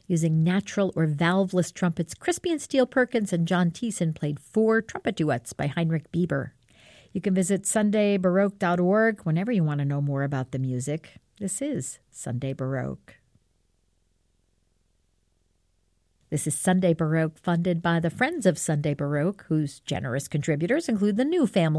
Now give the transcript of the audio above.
Using natural or valveless trumpets, Crispian Steele Perkins and John Thiessen played 4 trumpet duets by Heinrich Bieber. You can visit sundaybaroque.org whenever you want to know more about the music. This is Sunday Baroque. This is Sunday Baroque, funded by the Friends of Sunday Baroque, whose generous contributors include the New Family